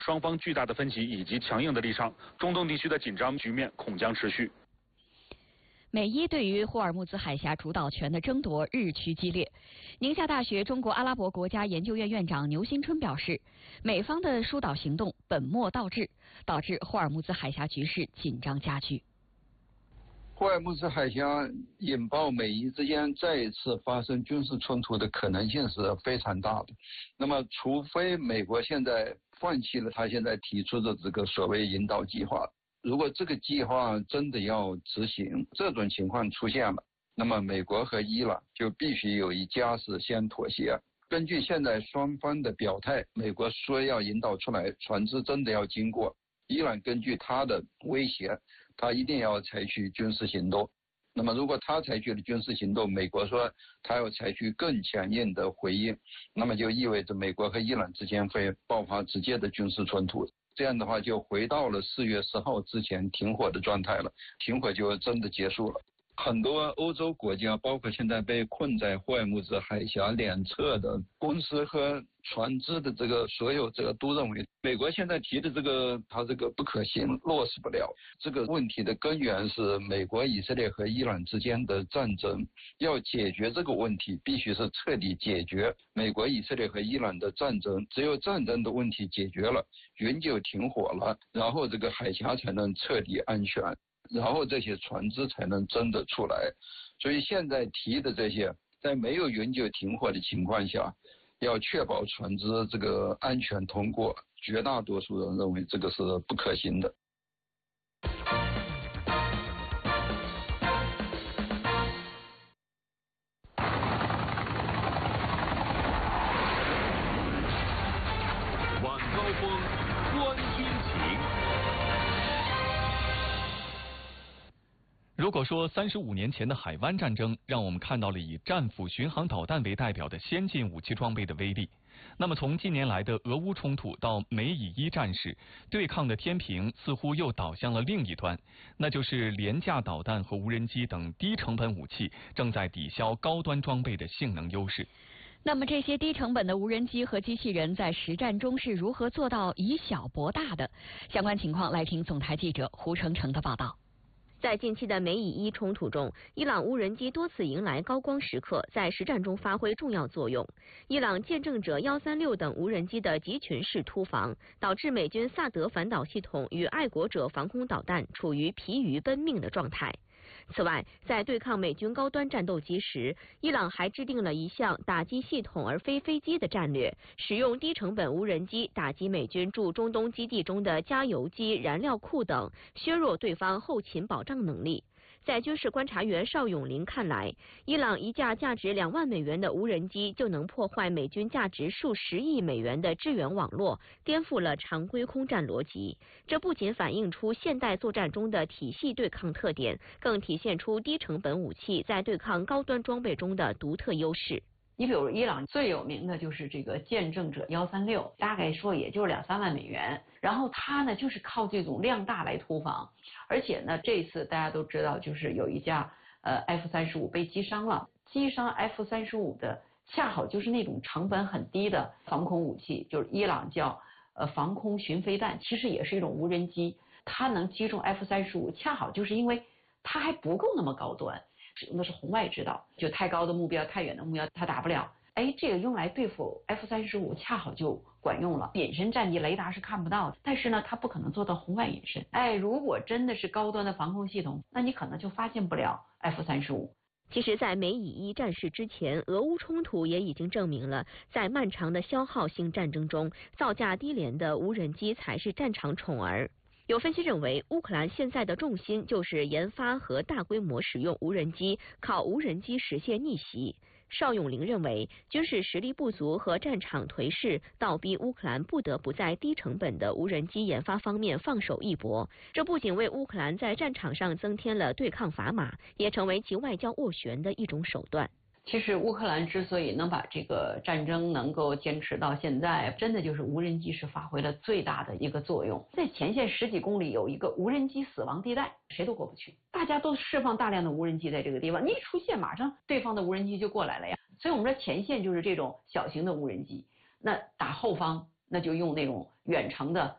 双方巨大的分歧以及强硬的立场，中东地区的紧张局面恐将持续。 美伊对于霍尔木兹海峡主导权的争夺日趋激烈。宁夏大学中国阿拉伯国家研究院院长牛新春表示，美方的疏导行动本末倒置，导致霍尔木兹海峡局势紧张加剧。 霍尔木兹海峡引爆美伊之间再一次发生军事冲突的可能性是非常大的。那么，除非美国现在放弃了他现在提出的这个所谓引导计划，如果这个计划真的要执行，这种情况出现了，那么美国和伊朗就必须有一家是先妥协。根据现在双方的表态，美国说要引导出来，船只真的要经过，伊朗根据他的威胁，他一定要采取军事行动。那么如果他采取了军事行动，美国说他要采取更强硬的回应，那么就意味着美国和伊朗之间会爆发直接的军事冲突。这样的话就回到了4月10号之前停火的状态了，停火就真的结束了。很多欧洲国家，包括现在被困在霍尔木兹海峡两侧的公司和船只的这个所有者都认为，美国现在提的它这个不可行，落实不了。这个问题的根源是美国、以色列和伊朗之间的战争。要解决这个问题，必须是彻底解决美国、以色列和伊朗的战争。只有战争的问题解决了，永久停火了，然后这个海峡才能彻底安全。然后这些船只才能真的出来。所以现在提的这些，在没有永久停火的情况下，要确保船只这个安全通过，绝大多数人认为这个是不可行的。 晚高峰，观军情。 如果说35年前的海湾战争让我们看到了以战斧巡航导弹为代表的先进武器装备的威力，那么从近年来的俄乌冲突到美以伊战事，对抗的天平似乎又倒向了另一端，那就是廉价导弹和无人机等低成本武器正在抵消高端装备的性能优势。 那么这些低成本的无人机和机器人在实战中是如何做到以小博大的？相关情况来听总台记者胡成成的报道。 在近期的美以伊冲突中，伊朗无人机多次迎来高光时刻，在实战中发挥重要作用。伊朗见证者136等无人机的集群式突防，导致美军萨德反导系统与爱国者防空导弹处于疲于奔命的状态。此外，在对抗美军高端战斗机时，伊朗还制定了一项打击系统而非飞机的战略，使用低成本无人机打击美军驻中东基地中的加油机、燃料库等，削弱对方后勤保障能力。在军事观察员邵永林看来，伊朗一架价值2万美元的无人机就能破坏美军价值数十亿美元的支援网络，颠覆了常规空战逻辑。这不仅反映出现代作战中的体系对抗特点，更体现出低成本武器在对抗高端装备中的独特优势。 你比如伊朗最有名的就是这个见证者136，大概说也就是2-3万美元，然后它呢就是靠这种量大来突防，而且呢这次大家都知道就是有一架F-35被击伤了，击伤 F-35的恰好就是那种成本很低的防空武器，就是伊朗叫防空巡飞弹，其实也是一种无人机，它能击中 F-35，恰好就是因为它还不够那么高端，使用的是红外指导，就太高的目标、太远的目标它打不了。这个用来对付 F-35恰好就管用了。隐身战机雷达是看不到的，但是呢，它不可能做到红外隐身。如果真的是高端的防空系统，那你可能就发现不了 F-35。 其实，在美以伊战事之前，俄乌冲突也已经证明了，在漫长的消耗性战争中，造价低廉的无人机才是战场宠儿。有分析认为，乌克兰现在的重心就是研发和大规模使用无人机，靠无人机实现逆袭。邵永林认为，军事实力不足和战场颓势倒逼乌克兰不得不在低成本的无人机研发方面放手一搏。这不仅为乌克兰在战场上增添了对抗砝码，也成为其外交斡旋的一种手段。 其实乌克兰之所以能把这个战争能够坚持到现在，真的就是无人机是发挥了最大的一个作用。在前线10几公里有一个无人机死亡地带，谁都过不去，大家都释放大量的无人机在这个地方，你一出现马上对方的无人机就过来了呀。所以我们说前线就是这种小型的无人机，那打后方那就用那种远程的